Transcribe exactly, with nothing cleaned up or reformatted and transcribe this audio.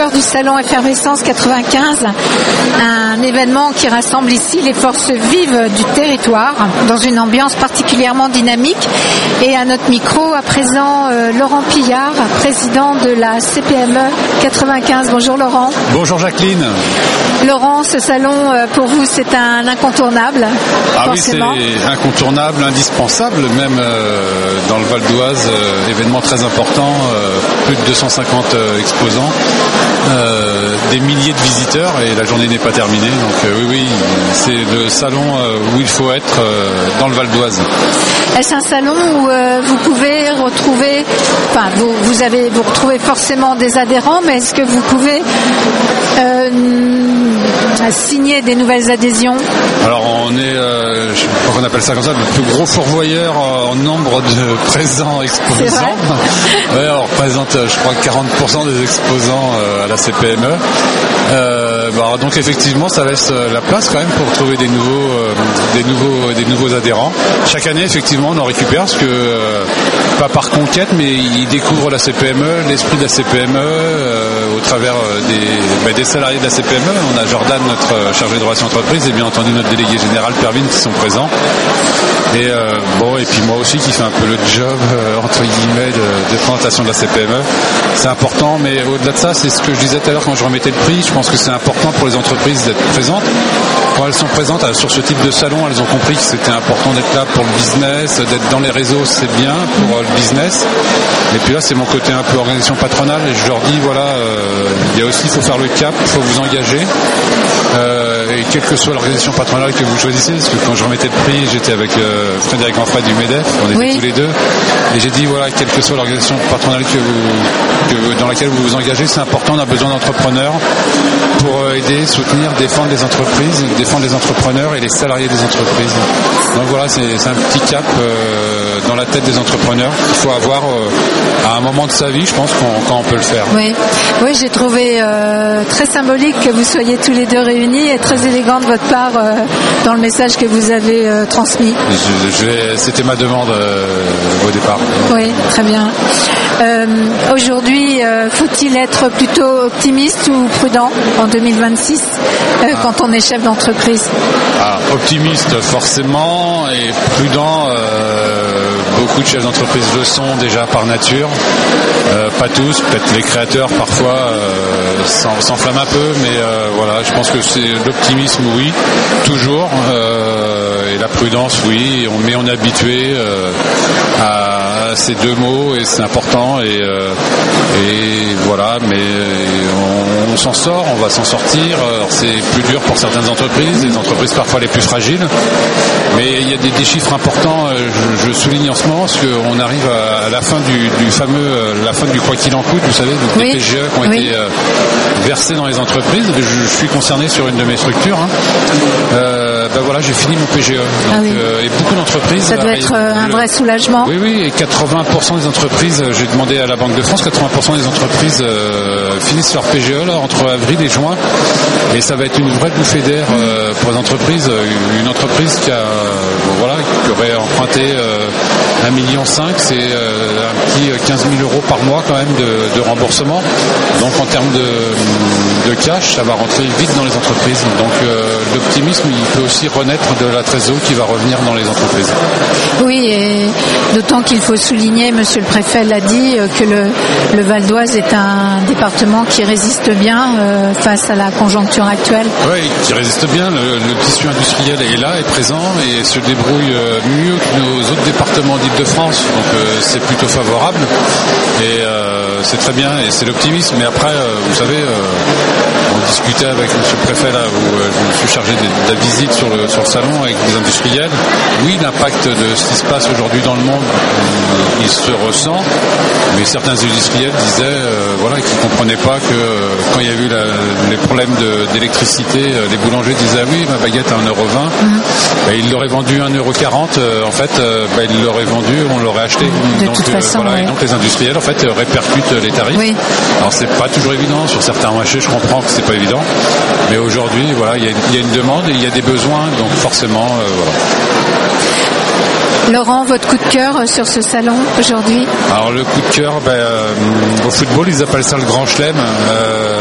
cœur du salon Effervescence quatre-vingt-quinze, un événement qui rassemble ici les forces vives du territoire dans une ambiance particulièrement dynamique. Et à notre micro, à présent, euh, Laurent Pillard, président de la C P M E quatre-vingt-quinze. Bonjour Laurent. Bonjour Jacqueline. Laurent, ce salon, euh, pour vous, c'est un incontournable. Ah forcément. Oui, c'est incontournable, indispensable, même euh, dans le Val d'Oise, euh, événement très important, euh, plus de deux cent cinquante euh, exposants, euh, des milliers de visiteurs et la journée n'est pas terminée. Donc euh, oui, oui, c'est le salon euh, où il faut être euh, dans le Val d'Oise. Est-ce un salon où euh, vous pouvez retrouver, enfin vous, vous avez vous retrouvez forcément des adhérents, mais est-ce que vous pouvez euh, signer des nouvelles adhésions? Alors on est, euh, je sais pas pourquoi on appelle ça comme ça, le plus gros fourvoyeur en nombre de présents exposants. Ouais, on représente, je crois, quarante pour cent des exposants euh, à la C P M E. Euh, bah, donc effectivement, ça laisse la place quand même pour trouver des nouveaux, euh, des nouveaux, des nouveaux adhérents. Chaque année, effectivement, on en récupère parce que euh, pas par conquête, mais ils découvrent la C P M E, l'esprit de la C P M E euh, au travers des, bah, des salariés de la C P M E. On a Jordan, notre chargé de relations entreprises, et bien entendu notre délégué général Pervin qui sont présents. Et euh, bon, et puis moi aussi qui fais un peu le job euh, entre guillemets de, de présentation de la C P M E. C'est important, mais au-delà de ça, c'est ce que je disais tout à l'heure quand je remettais le prix. Je pense que c'est important pour les entreprises d'être présentes. Quand elles sont présentes sur ce type de salon, elles ont compris que c'était important d'être là pour le business, d'être dans les réseaux, c'est bien pour le business. Et puis là, c'est mon côté un peu organisation patronale et je leur dis voilà, euh, il y a aussi, il faut faire le cap, il faut vous engager. Euh, et quelle que soit l'organisation patronale que vous choisissez, parce que quand je remettais le prix, j'étais avec euh, Frédéric Enfray du MEDEF, on était oui. tous les deux, et j'ai dit voilà, quelle que soit l'organisation patronale que vous, que, dans laquelle vous vous engagez, c'est important, on a besoin d'entrepreneurs pour aider, soutenir, défendre les entreprises, défendre les entrepreneurs et les salariés des entreprises. Donc voilà, c'est, c'est un petit cap euh, dans la tête des entrepreneurs qu'il faut avoir euh, à un moment de sa vie, je pense, quand, quand on peut le faire. Oui, oui, j'ai trouvé euh, très symbolique que vous soyez tous les deux réunis et très élégant de votre part euh, dans le message que vous avez euh, transmis. Je, je, c'était ma demande euh, au départ. Oui, très bien. Euh, aujourd'hui, euh, faut-il être plutôt optimiste ou prudent en deux mille vingt-six euh, ah. quand on est chef d'entreprise? Ah, optimiste forcément et prudent. Euh, beaucoup de chefs d'entreprise le sont déjà par nature. Euh, pas tous, peut-être les créateurs parfois euh, s'enflamment un peu, mais euh, voilà, je pense que c'est l'optimisme, oui, toujours, euh, et la prudence, oui. On, mais on est habitué euh, à ces deux mots et c'est important et, euh, et voilà, mais on, on s'en sort, on va s'en sortir. Alors, c'est plus dur pour certaines entreprises, les entreprises parfois les plus fragiles, mais il y a des, des chiffres importants. Je, je souligne en ce moment parce qu'on arrive à, à la fin du, du fameux, la fin du quoi qu'il en coûte, vous savez, donc oui. les P G E qui ont oui. été euh, versés dans les entreprises. Je, je suis concerné sur une de mes structures. Hein. Euh, ben voilà, j'ai fini mon P G E. Donc, ah oui. euh, et beaucoup d'entreprises. Ça doit être euh, un vrai soulagement. Oui, oui, et quatre-vingts pour cent des entreprises, j'ai demandé à la Banque de France, quatre-vingts pour cent des entreprises euh, finissent leur P G E là, entre avril et juin. Et ça va être une vraie bouffée d'air euh, pour les entreprises. Une entreprise qui a, bon, voilà, qui aurait emprunté euh, un million cinq, c'est euh, un petit quinze mille euros par mois quand même de, de remboursement. Donc en termes de, de cash, ça va rentrer vite dans les entreprises. Donc euh, l'optimisme, il peut aussi renaître de la trésorerie qui va revenir dans les entreprises. Oui, et d'autant qu'il faut souligner, monsieur le préfet l'a dit, que le, le Val d'Oise est un département qui résiste bien euh, face à la conjoncture actuelle. Oui, qui résiste bien. Le, le tissu industriel est là, est présent et se débrouille mieux que nos autres départements d'Île-de-France. Donc euh, c'est plutôt favorable et euh, c'est très bien et c'est l'optimisme. Mais après, euh, vous savez, euh, on discutait avec monsieur le préfet là où euh, je me suis chargé de, de la visite sur le, sur le salon avec des industriels. Oui, l'impact de ce qui se passe aujourd'hui dans le monde, il se ressent, mais certains industriels disaient euh, voilà, qu'ils ne comprenaient pas que euh, quand il y a eu la, les problèmes de, d'électricité, euh, les boulangers disaient ah oui, ma baguette à un euro vingt, mmh. ben, ils l'auraient vendu à un euro quarante, euh, en fait, euh, ben, ils l'auraient vendu, on l'aurait acheté. De donc, toute euh, façon, voilà, ouais. Et donc les industriels en fait euh, répercutent les tarifs. Oui. Alors c'est pas toujours évident, sur certains marchés je comprends que c'est pas évident, mais aujourd'hui voilà, il y, y a une demande et il y a des besoins, donc forcément euh, voilà. Laurent, votre coup de cœur sur ce salon aujourd'hui? Alors le coup de cœur, ben, euh, au football ils appellent ça le grand chelem. Euh,